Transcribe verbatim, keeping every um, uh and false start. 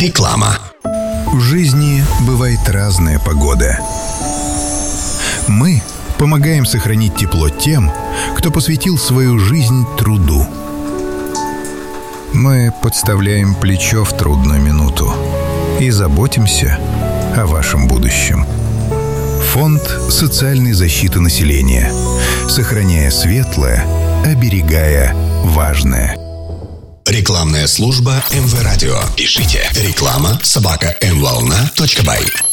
Реклама. В жизни бывает разная погода. Мы помогаем сохранить тепло тем, кто посвятил свою жизнь труду. Мы подставляем плечо в трудную минуту и заботимся о вашем будущем. Фонд социальной защиты населения. Сохраняя светлое, оберегая важное. Рекламная служба эм вэ Радио. Пишите реклама собака эм волна точка бай.